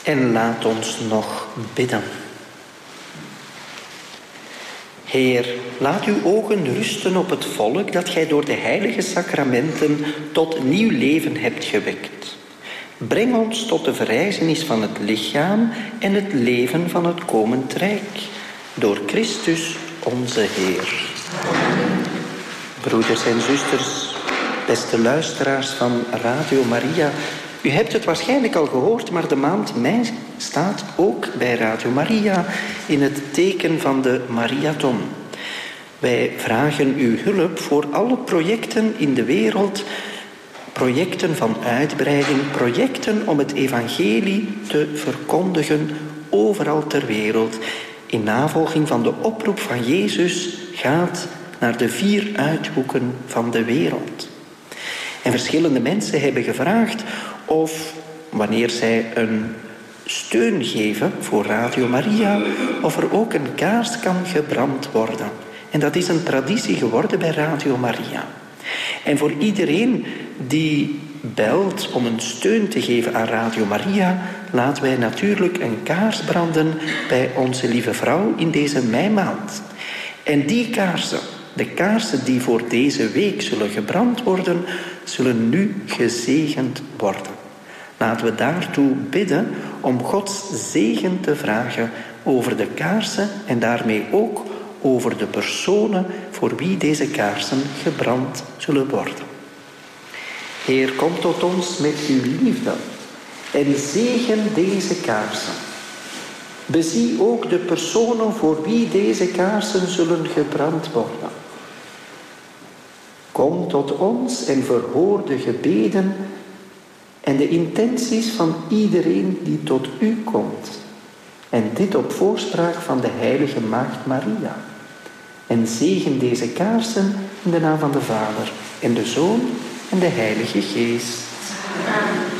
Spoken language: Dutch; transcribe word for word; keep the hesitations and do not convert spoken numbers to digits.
En laat ons nog bidden. Heer, laat uw ogen rusten op het volk dat gij door de heilige sacramenten tot nieuw leven hebt gewekt. Breng ons tot de verrijzenis van het lichaam en het leven van het komend rijk. Door Christus onze Heer. Broeders en zusters, beste luisteraars van Radio Maria, u hebt het waarschijnlijk al gehoord, maar de maand mei staat ook bij Radio Maria in het teken van de Mariathon. Wij vragen uw hulp voor alle projecten in de wereld, projecten van uitbreiding, projecten om het evangelie te verkondigen overal ter wereld. In navolging van de oproep van Jezus, gaat naar de vier uithoeken van de wereld. En verschillende mensen hebben gevraagd of, wanneer zij een steun geven voor Radio Maria, of er ook een kaars kan gebrand worden. En dat is een traditie geworden bij Radio Maria. En voor iedereen die belt om een steun te geven aan Radio Maria, laten wij natuurlijk een kaars branden bij Onze Lieve Vrouw in deze meimaand. En die kaarsen, de kaarsen die voor deze week zullen gebrand worden, zullen nu gezegend worden. Laten we daartoe bidden om Gods zegen te vragen over de kaarsen en daarmee ook over de personen voor wie deze kaarsen gebrand zullen worden. Heer, kom tot ons met uw liefde en zegen deze kaarsen. Bezie ook de personen voor wie deze kaarsen zullen gebrand worden. Kom tot ons en verhoor de gebeden en de intenties van iedereen die tot u komt. En dit op voorspraak van de heilige Maagd Maria. En zegen deze kaarsen in de naam van de Vader en de Zoon en de Heilige Geest. Amen.